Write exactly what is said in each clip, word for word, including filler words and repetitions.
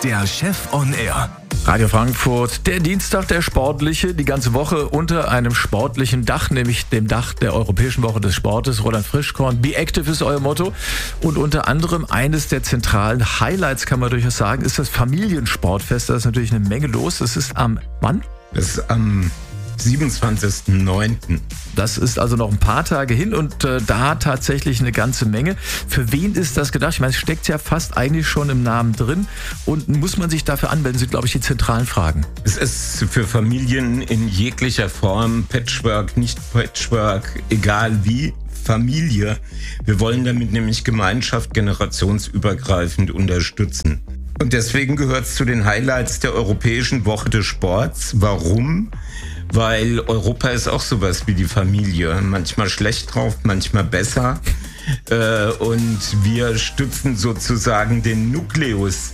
der Chef on Air. Radio Frankfurt, der Dienstag, der sportliche, die ganze Woche unter einem sportlichen Dach, nämlich dem Dach der Europäischen Woche des Sportes. Roland Frischkorn, Be Active ist euer Motto. Und unter anderem eines der zentralen Highlights, kann man durchaus sagen, ist das Familiensportfest. Da ist natürlich eine Menge los. Das ist am, wann? Das ist am siebenundzwanzigsten neunten Das ist also noch ein paar Tage hin und äh, da tatsächlich eine ganze Menge. Für wen ist das gedacht? Ich meine, es steckt ja fast eigentlich schon im Namen drin. Und muss man sich dafür anmelden, sind, glaube ich, die zentralen Fragen. Es ist für Familien in jeglicher Form, Patchwork, nicht Patchwork, egal wie, Familie. Wir wollen damit nämlich Gemeinschaft generationsübergreifend unterstützen. Und deswegen gehört es zu den Highlights der Europäischen Woche des Sports. Warum? Weil Europa ist auch sowas wie die Familie. Manchmal schlecht drauf, manchmal besser. Äh, und wir stützen sozusagen den Nukleus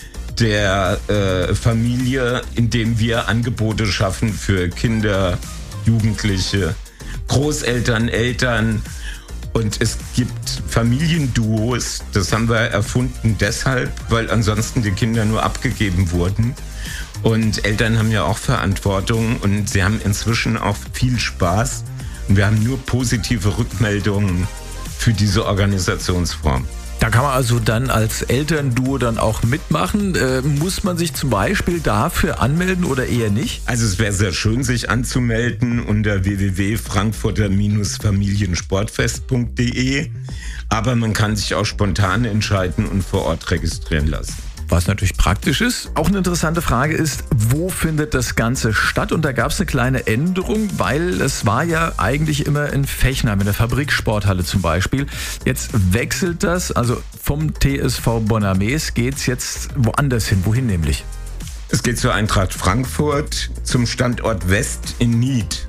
der äh, Familie, indem wir Angebote schaffen für Kinder, Jugendliche, Großeltern, Eltern. Und es gibt Familienduos, das haben wir erfunden deshalb, weil ansonsten die Kinder nur abgegeben wurden. Und Eltern haben ja auch Verantwortung und sie haben inzwischen auch viel Spaß. Und wir haben nur positive Rückmeldungen für diese Organisationsform. Da kann man also dann als Elternduo dann auch mitmachen. Äh, muss man sich zum Beispiel dafür anmelden oder eher nicht? Also es wäre sehr schön, sich anzumelden unter w w w punkt frankfurter familiensportfest punkt d e. Aber man kann sich auch spontan entscheiden und vor Ort registrieren lassen. Was natürlich praktisch ist. Auch eine interessante Frage ist, wo findet das Ganze statt? Und da gab es eine kleine Änderung, weil es war ja eigentlich immer in Fechnheim, in der Fabriksporthalle zum Beispiel. Jetzt wechselt das, also vom T S V Bonamés geht es jetzt woanders hin. Wohin nämlich? Es geht zur Eintracht Frankfurt, zum Standort West in Nied.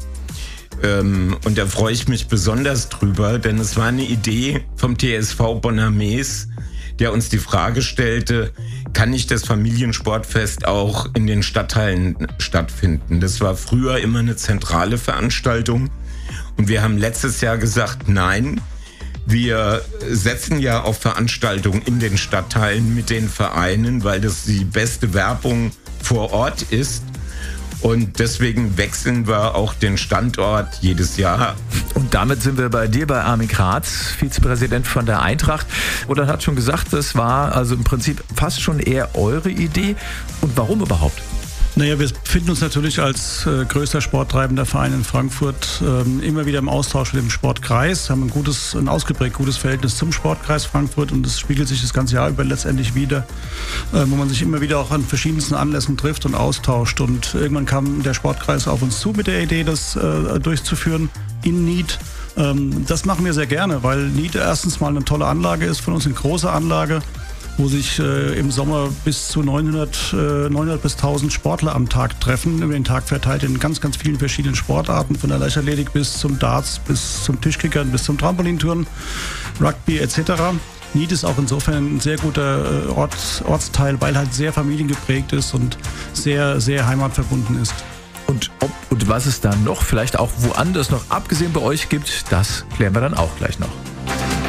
Ähm, und da freue ich mich besonders drüber, denn es war eine Idee vom T S V Bonamés, der uns die Frage stellte, kann nicht das Familiensportfest auch in den Stadtteilen stattfinden? Das war früher immer eine zentrale Veranstaltung und wir haben letztes Jahr gesagt, nein, wir setzen ja auf Veranstaltungen in den Stadtteilen mit den Vereinen, weil das die beste Werbung vor Ort ist. Und deswegen wechseln wir auch den Standort jedes Jahr. Und damit sind wir bei dir, bei Armin Kratz, Vizepräsident von der Eintracht. Roland hat schon gesagt, das war also im Prinzip fast schon eher eure Idee. Und warum überhaupt? Naja, wir befinden uns natürlich als äh, größter sporttreibender Verein in Frankfurt ähm, immer wieder im Austausch mit dem Sportkreis, haben ein gutes, ein ausgeprägt gutes Verhältnis zum Sportkreis Frankfurt und das spiegelt sich das ganze Jahr über letztendlich wieder, äh, wo man sich immer wieder auch an verschiedensten Anlässen trifft und austauscht. Und irgendwann kam der Sportkreis auf uns zu mit der Idee, das äh, durchzuführen in Nied. Ähm, das machen wir sehr gerne, weil Nied erstens mal eine tolle Anlage ist, von uns eine große Anlage, wo sich äh, im Sommer bis zu neunhundert, äh, neunhundert bis tausend Sportler am Tag treffen, über den Tag verteilt in ganz, ganz vielen verschiedenen Sportarten, von der Leichtathletik bis zum Darts, bis zum Tischkickern, bis zum Trampolinturnen, Rugby et cetera. Nied ist auch insofern ein sehr guter äh, Ort, Ortsteil, weil halt sehr familiengeprägt ist und sehr, sehr heimatverbunden ist. Und ob und was es dann noch, vielleicht auch woanders noch abgesehen bei euch gibt, das klären wir dann auch gleich noch.